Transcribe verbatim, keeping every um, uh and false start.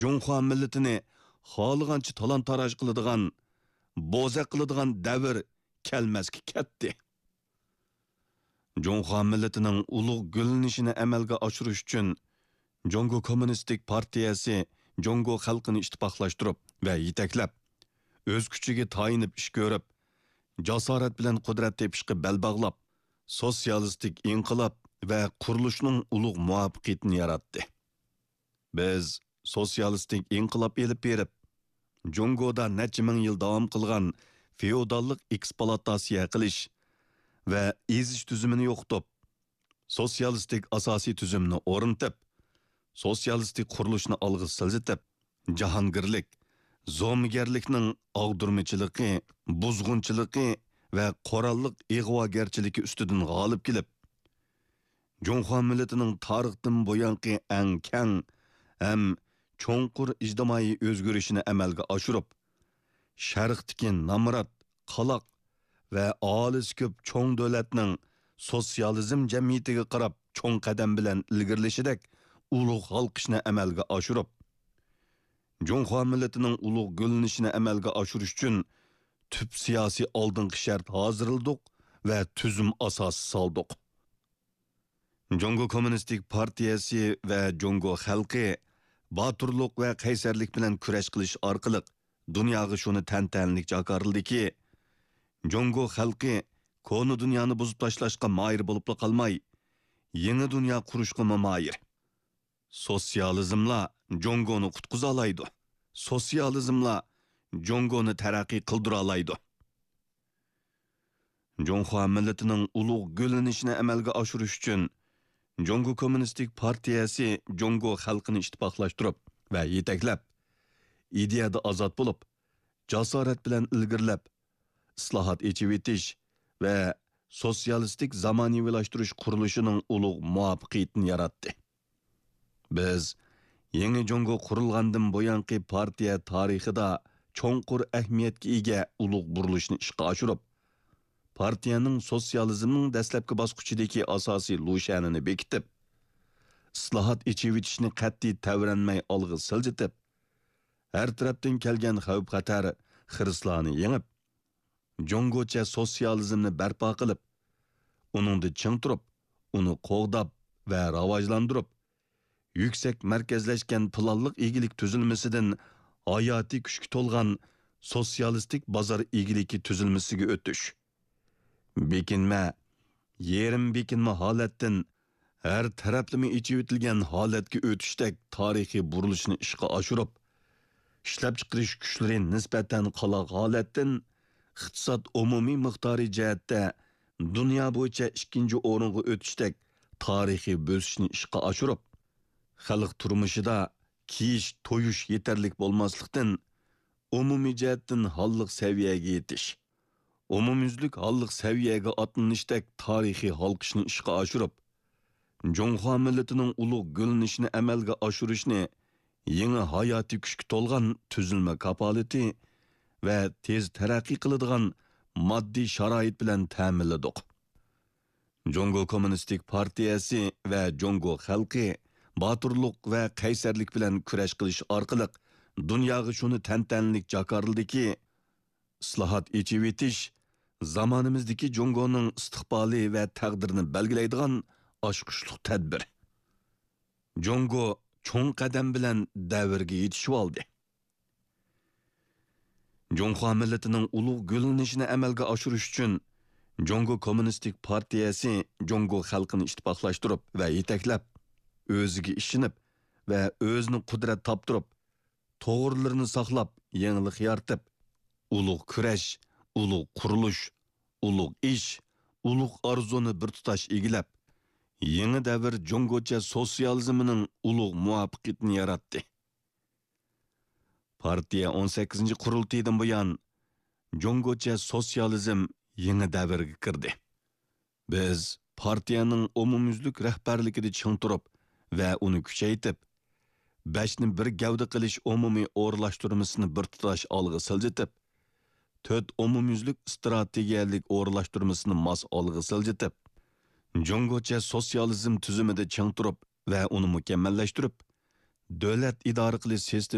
Жоңхуа millatini xohlagancha talon-taroj qiladigan, bo'zaq qiladigan davr kelmasga ketdi. Жоңхуа millatining ulug' gullanishini amalga oshirish uchun Jongo Kommunistik partiyasi Jongo xalqini ittifoqlashtirib va yetaklab, o'z kuchiga tayinib ish ko'rib, jasorat bilan qudrat tepishga bel bog'lab, sotsialistik inqilob va qurilishning ulug' muvaffaqiyatini yaratdi. Biz sotsialistik inqilob elib berib, Jongoda necha ming yil davom qilgan feodallik ekspluatatsiya qilish va ezish tuzumini yo'qotib, sotsialistik asosiy tuzumni o'rnatib, sotsialistik qurilishni olg'a siljitib, jahongirlik, zo'migarlikning og'dirmichiligi, buzg'unchiligi va qoralliq ig'vogarchiligi ustidan g'olib kelib, Jonghua millatining tarixdan bo'yanqi eng keng ham cho'nqur ijtimoiy o'zgarishini amalga oshirib, sharqdagi namrat, qaloq va olis ko'p cho'ng davlatning sotsializm jamiyatiga qarab cho'ng qadam bilan ilgarilishidek ulug' xalqishni amalga oshirib, Jonghua millatining ulug' gullanishini amalga oshirish uchun tüp siyosiy oldingi shart hozirladik va tuzum asosi soldik. Jongo Kommunistik partiyasi va Jongo xalqi baturlik va qaysarlik bilan kurash qilish orqali dunyoga shuni tantanlik jakorildiki, Jongo xalqi konu dunyoni buzib tashlashga moyir bo'lib qolmay, yangi dunyo qurishga moyir. Sotsializmla Jongoni qutqiza olaydi. Sotsializmla Jongoni taraqqiy qildira olaydi. Jonghua millatining ulug' gullanishini amalga oshirish uchun Jongo Kommunistik partiyasi Jongo xalqini ittifoqlashtirib va yetaklab, ideyada ozod bo'lib, jasorat bilan ilgirlab, islohot echib etish va sotsialistik zamonaviylashtirish qurilishining ulug' muvaffaqiyatini yaratdi. Biz yangi Jongo qurilgandan bo'yanqi partiya tarixida cho'nqur ahamiyatga ega ulug' burilishni ishga oshirib, partiyaning sotsializmning dastlabki bosqichidagi asosiy lushanini bekitib, islohot echivitishni qat'iy tavranmay olg'a siljitib, har tarafdan kelgan xavf-xatar xirislarni yengib, Jongocha sotsializmni barpo qilib, uningda ching turib, uni qo'g'dab va rivojlantirib, yuksak markazlashgan planliq egilik tuzilmasidan hayoti kuchga to'lgan sotsialistik bozor egiligi tuzilmasiga o'tish. Bekinma, yerim bekinma holatdan har taraflama ichivitilgan holatga o'tishdek tarixiy burilishni ishga oshirib, ishlab chiqarish kuchlari nisbatan qaloq holatdan iqtisod umumiy miqdoriy jihatda dunyo bo'yicha ikkinchi o'ringa o'tishdek tarixiy bo'sishni ishga oshirib, xalq turmushida kiyish, to'yish yetarlik bo'lmaslikdan umumiy jihatdan holliq saviyaga yetish, umumyuzlik holliq saviyaga otlanishdek tarixiy halqishni ishga oshirib, Jonghua millatining ulug' gullanishini amalga oshirishni yangi hayoti kuchga to'lgan tuzilma kapolati va tez taraqqiy qiladigan moddiy sharoit bilan ta'minladik. Jongo Kommunistik partiyasi va Jongo xalqi baturlik va qaysarlik bilan kurash qilish orqali dunyoga shuni tantanlik jakorildiki, islohot echib etish zamonimizdagi Jongoning istiqboli va taqdirini belgilaydigan oshqushliq tadbir. Jongo cho'ng qadam bilan davrga yetishib oldi. Jonghua millatining ulug' gullanishini amalga oshirish uchun Jongo Kommunistik partiyasi Jongo xalqini ittifoqlashtirib va yetaklab, o'ziga ishinib va o'zini qudrat toptirib, to'g'rilarini saqlab, yangilik yaratib, ulug' kurash, ulug' qurilish, ulug' ish, ulug' arzuni bir tutash egilab, yangi davr Jongocha sotsializmining ulug' muvaffaqiyatini yaratdi. Partiya o'n sakkizinchi qurultaydan buyon Jongocha sotsializm yangi davrga kirdi. Biz partiyaning umumyuzlik rahbarligida ching turib va uni kuchaytib, bashni bir gavda qilish umumiy o'rlashtirmasini bir tutash olg'a siljitib, to'rt umumyuzlik strategiyalik o'rlashtirmasini mos olg'a siljitib, Jongocha sotsializm tuzumida ching turib va uni mukammallashtirib, davlat idora qilish sistemasi